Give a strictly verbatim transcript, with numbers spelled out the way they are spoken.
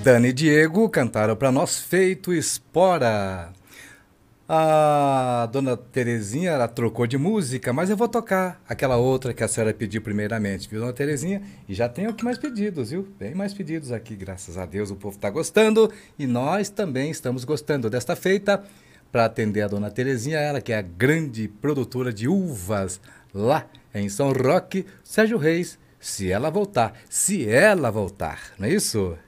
Dani e Diego cantaram para nós Feito Espora. A dona Terezinha, ela trocou de música, mas eu vou tocar aquela outra que a senhora pediu primeiramente, viu, dona Terezinha? E já tem aqui mais pedidos, viu? Bem mais pedidos aqui, graças a Deus, o povo está gostando e nós também estamos gostando desta feita para atender a dona Terezinha, ela que é a grande produtora de uvas lá em São Roque, Sérgio Reis, se ela voltar, se ela voltar, não é isso?